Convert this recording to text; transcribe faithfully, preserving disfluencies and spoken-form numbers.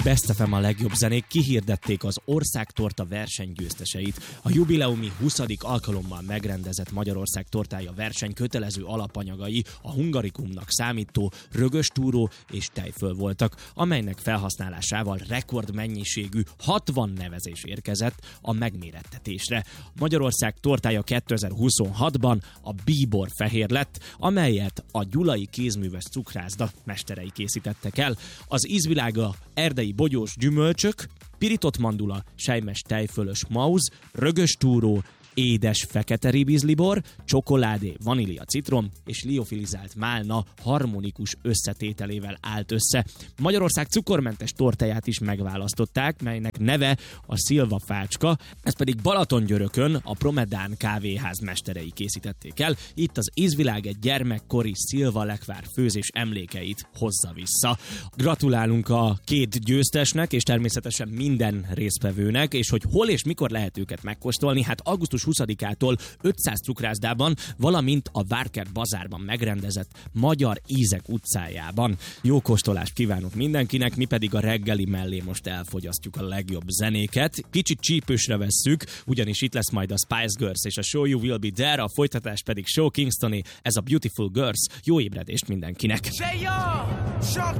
Best ef em a legjobb zenék kihirdették az Országtorta verseny győzteseit. A jubileumi huszadik alkalommal megrendezett Magyarország tortája verseny kötelező alapanyagai a hungarikumnak számító rögös túró és tejföl voltak, amelynek felhasználásával rekordmennyiségű hatvan nevezés érkezett a megmérettetésre. Magyarország tortája kétezer-huszonhatban a bíbor fehér lett, amelyet a gyulai kézműves cukrászda mesterei készítettek el. Az ízvilága erdei bogyós gyümölcsök, pirított mandula, sejmes tejfölös mauz, rögös túró, édes fekete ribizlibor, csokoládé, vanília, citrom és liofilizált málna harmonikus összetételével állt össze. Magyarország cukormentes tortáját is megválasztották, melynek neve a Szilva fácska, ezt pedig Balatongyörökön a Promedán kávéház mesterei készítették el. Itt az ízvilág egy gyermekkori Szilva lekvár főzés emlékeit hozza vissza. Gratulálunk a két győztesnek, és természetesen minden résztvevőnek, és hogy hol és mikor lehet őket megkóstolni, hát augusztus huszadikától ötszáz cukrászdában, valamint a Várkert bazárban megrendezett Magyar Ízek utcájában. Jó kóstolást kívánok mindenkinek, mi pedig a reggeli mellé most elfogyasztjuk a legjobb zenéket. Kicsit csípősre vesszük, ugyanis itt lesz majd a Spice Girls és a Show You Will Be There, a folytatás pedig Show Kingstoni, ez a Beautiful Girls. Jó ébredést mindenkinek!